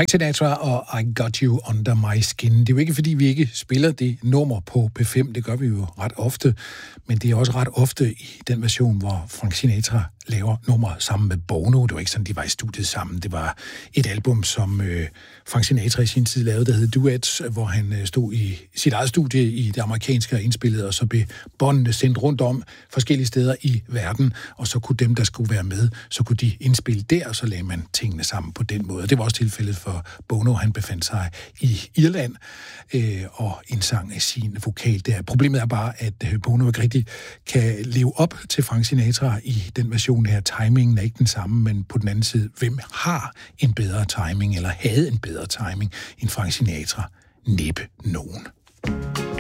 Frank Sinatra og I Got You Under My Skin. Det er jo ikke, fordi vi ikke spiller det nummer på P5. Det gør vi jo ret ofte. Men det er også ret ofte i den version, hvor Frank Sinatra laver nummer sammen med Bono. Det var ikke sådan, de var i studiet sammen. Det var et album, som Frank Sinatra i sin tid lavede, der hed Duets, hvor han stod i sit eget studie i det amerikanske og indspillede, og så blev båndene sendt rundt om forskellige steder i verden, og så kunne dem, der skulle være med, så kunne de indspille der, og så lagde man tingene sammen på den måde. Det var også tilfældet for Bono. Han befandt sig i Irland og indsang af sin vokal der. Problemet er bare, at Bono ikke rigtig kan leve op til Frank Sinatra i den version her. Timingen er ikke den samme, men på den anden side, hvem har en bedre timing, eller havde en bedre timing end Frank Sinatra? Næppe nogen.